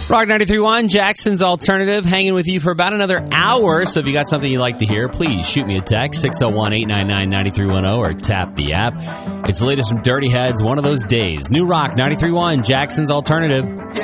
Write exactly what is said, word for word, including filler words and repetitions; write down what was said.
Rock ninety-three point one, Jackson's Alternative, hanging with you for about another hour. So if you got something you'd like to hear, please shoot me a text, six oh one, eight nine nine, nine three one oh, or tap the app. It's the latest from Dirty Heads, One of Those Days. New Rock ninety-three point one, Jackson's Alternative.